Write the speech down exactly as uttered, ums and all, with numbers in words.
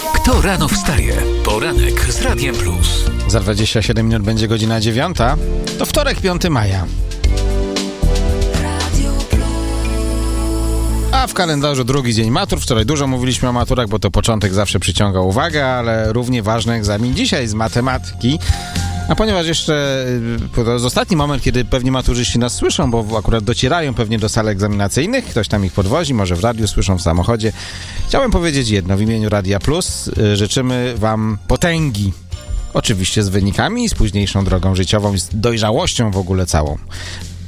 Kto rano wstaje? Poranek z Radiem Plus. Za dwadzieścia siedem minut będzie godzina dziewiąta. To wtorek, piątego maja. A w kalendarzu drugi dzień matur. Wczoraj dużo mówiliśmy o maturach, bo to początek zawsze przyciąga uwagę, ale równie ważny egzamin dzisiaj z matematyki. A ponieważ jeszcze to jest ostatni moment, kiedy pewnie maturzyści nas słyszą, bo akurat docierają pewnie do sal egzaminacyjnych, ktoś tam ich podwozi, może w radiu słyszą, w samochodzie. Chciałem powiedzieć jedno w imieniu Radia Plus. Życzymy wam potęgi. Oczywiście z wynikami i z późniejszą drogą życiową i z dojrzałością w ogóle całą.